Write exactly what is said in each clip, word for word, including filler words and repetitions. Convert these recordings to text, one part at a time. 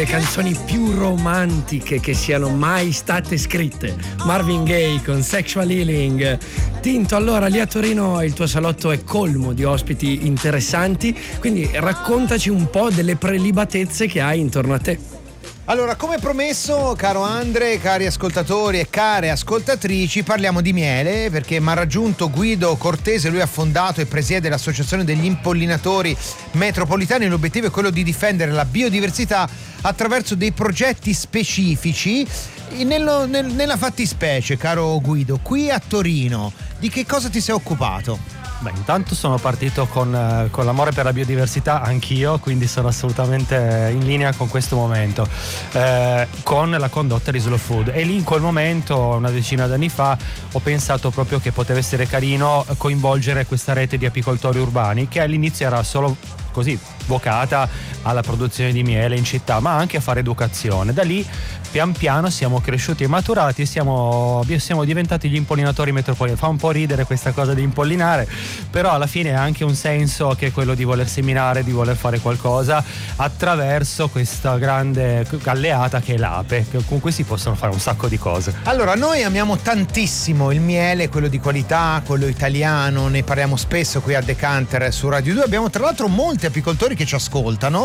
Le canzoni più romantiche che siano mai state scritte. Marvin Gaye con Sexual Healing. Tinto, allora lì a Torino il tuo salotto è colmo di ospiti interessanti, quindi raccontaci un po' delle prelibatezze che hai intorno a te. Allora, come promesso, caro Andre, cari ascoltatori e care ascoltatrici, parliamo di miele perché mi ha raggiunto Guido Cortese. Lui ha fondato e presiede l'associazione degli impollinatori metropolitani. L'obiettivo è quello di difendere la biodiversità attraverso dei progetti specifici. Nello, nel, nella fattispecie, caro Guido, qui a Torino, di che cosa ti sei occupato? Beh, intanto sono partito con, eh, con l'amore per la biodiversità, anch'io, quindi sono assolutamente in linea con questo momento, eh, con la condotta di Slow Food. E lì in quel momento, una decina d'anni fa, ho pensato proprio che poteva essere carino coinvolgere questa rete di apicoltori urbani, che all'inizio era solo così vocata alla produzione di miele in città, ma anche a fare educazione. Da lì pian piano siamo cresciuti e maturati e siamo, siamo diventati gli impollinatori metropolitani. Fa un po' ridere questa cosa di impollinare, però alla fine ha anche un senso, che è quello di voler seminare, di voler fare qualcosa attraverso questa grande alleata che è l'ape, con cui si possono fare un sacco di cose. Allora, noi amiamo tantissimo il miele, quello di qualità, quello italiano, ne parliamo spesso qui a Decanter su Radio due. Abbiamo tra l'altro molti apicoltori che ci ascoltano,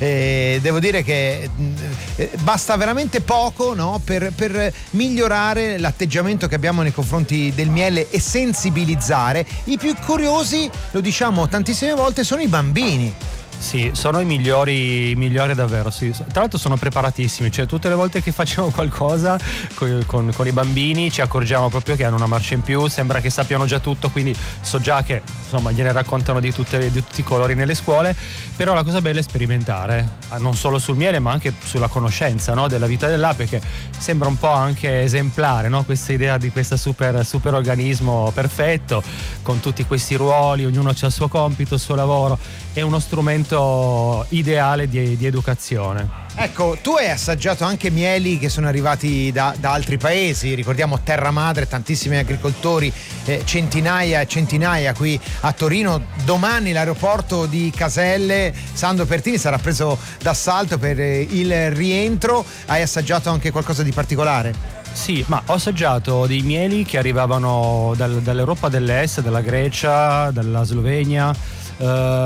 eh, devo dire che eh, basta veramente poco, no, per, per migliorare l'atteggiamento che abbiamo nei confronti del miele e sensibilizzare. I più curiosi, lo diciamo tantissime volte, sono i bambini. Sì, sono i migliori, i migliori davvero, sì. Tra l'altro sono preparatissimi, cioè tutte le volte che facciamo qualcosa con, con, con i bambini ci accorgiamo proprio che hanno una marcia in più, sembra che sappiano già tutto, quindi so già che insomma gliene raccontano di, tutte, di tutti i colori nelle scuole, però la cosa bella è sperimentare, non solo sul miele ma anche sulla conoscenza, no, della vita dell'ape, che sembra un po' anche esemplare, no? Questa idea di questo super, super organismo perfetto, con tutti questi ruoli, ognuno ha il suo compito, il suo lavoro, è uno strumento ideale di, di educazione. Ecco, tu hai assaggiato anche mieli che sono arrivati da, da altri paesi, ricordiamo Terra Madre, tantissimi agricoltori, eh, centinaia e centinaia qui a Torino. Domani l'aeroporto di Caselle Sandro Pertini sarà preso d'assalto per eh, il rientro. Hai assaggiato anche qualcosa di particolare? Sì, ma ho assaggiato dei mieli che arrivavano dal, dall'Europa dell'Est, dalla Grecia, dalla Slovenia. Uh,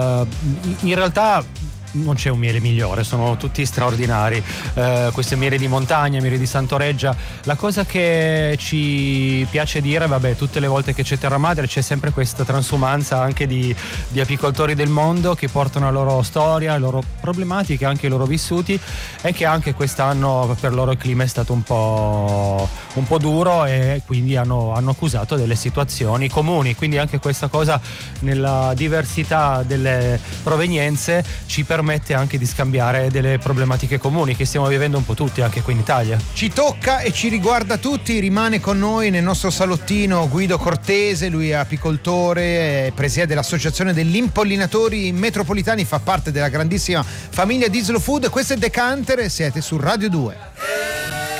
in realtà non c'è un miele migliore, sono tutti straordinari, eh, queste miele di montagna, miele di Santoreggia. La cosa che ci piace dire, vabbè, tutte le volte che c'è Terra Madre c'è sempre questa transumanza anche di, di apicoltori del mondo che portano la loro storia, le loro problematiche, anche i loro vissuti, e che anche quest'anno per loro il clima è stato un po', un po' duro e quindi hanno, hanno accusato delle situazioni comuni, quindi anche questa cosa nella diversità delle provenienze ci permette permette anche di scambiare delle problematiche comuni che stiamo vivendo un po' tutti anche qui in Italia. Ci tocca e ci riguarda tutti. Rimane con noi nel nostro salottino Guido Cortese, lui è apicoltore, presiede l'associazione degli impollinatori metropolitani, fa parte della grandissima famiglia di Slow Food. Questo è Decanter e siete su Radio due.